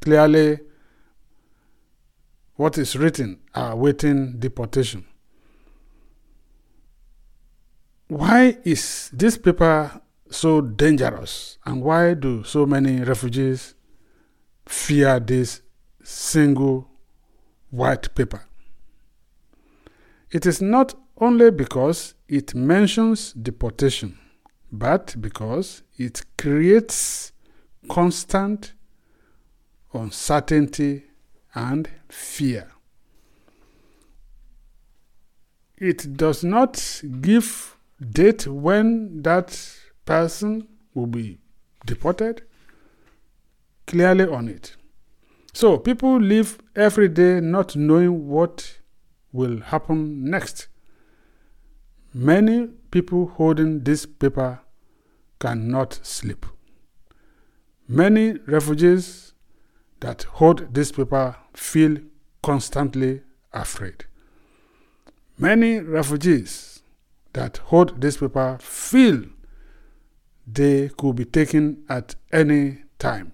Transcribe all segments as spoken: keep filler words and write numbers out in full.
clearly what is written are awaiting deportation. Why is this paper so dangerous, and why do so many refugees fear this single white paper? It is not only because it mentions deportation, but because it creates constant uncertainty and fear. It does not give date when that person will be deported clearly on it. So people live every day not knowing what will happen next. Many people holding this paper cannot sleep. Many refugees that hold this paper feel constantly afraid. Many refugees that hold this paper feel they could be taken at any time.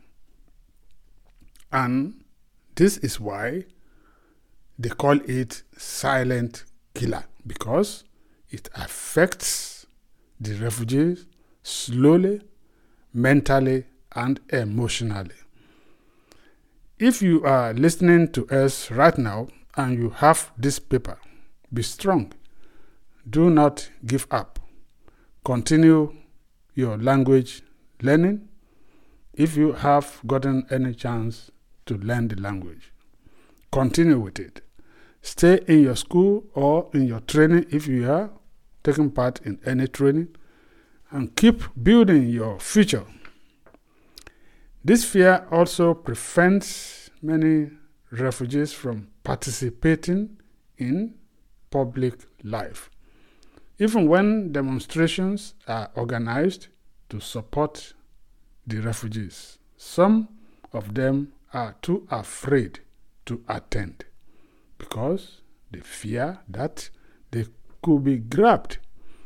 And this is why they call it silent killer, because it affects the refugees slowly, mentally, and emotionally. If you are listening to us right now and you have this paper, be strong. Do not give up. Continue your language learning if you have gotten any chance to learn the language. Continue with it. Stay in your school or in your training if you are taking part in any training, and keep building your future. This fear also prevents many refugees from participating in public life. Even when demonstrations are organized to support the refugees, some of them are too afraid to attend because they fear that they could be grabbed.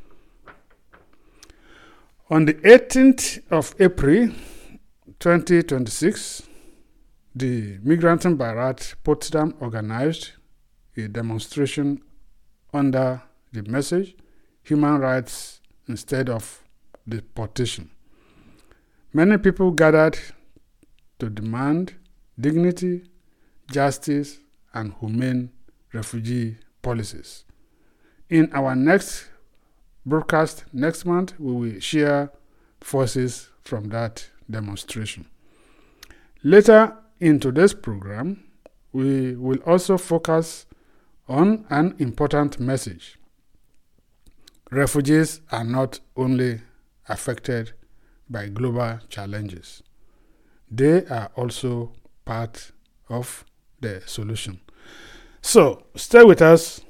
On the eighteenth of April twenty twenty-six, the Migranten Beirat Potsdam organized a demonstration under the message "Human Rights Instead of Deportation." Many people gathered to demand dignity, justice, and humane refugee policies. In our next broadcast next month, we will share voices from that demonstration. Later in today's program, we will also focus on an important message. Refugees are not only affected by global challenges, they are also part of the solution. So, stay with us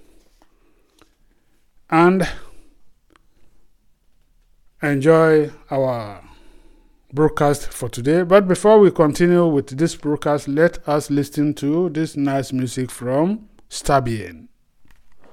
and enjoy our broadcast for today. But before we continue with this broadcast, let us listen to this nice music from Stabien.